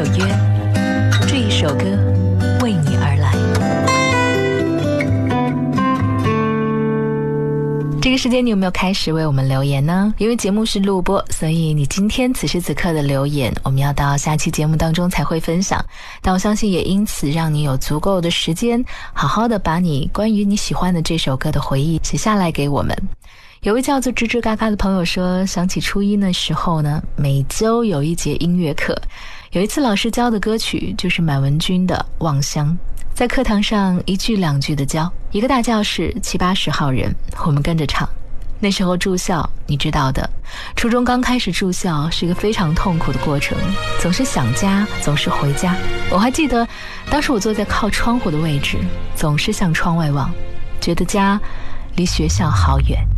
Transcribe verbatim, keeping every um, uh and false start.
有约，这一首歌为你而来。这个时间你有没有开始为我们留言呢？因为节目是录播，所以你今天此时此刻的留言我们要到下期节目当中才会分享，但我相信也因此让你有足够的时间好好的把你关于你喜欢的这首歌的回忆写下来给我们。有位叫做吱吱嘎嘎的朋友说，想起初一那时候呢，每周有一节音乐课，有一次老师教的歌曲就是满文军的《望乡》，在课堂上一句两句的教，一个大教室七八十号人，我们跟着唱。那时候住校你知道的，初中刚开始住校是一个非常痛苦的过程，总是想家，总是回家。我还记得当时我坐在靠窗户的位置，总是向窗外望，觉得家离学校好远。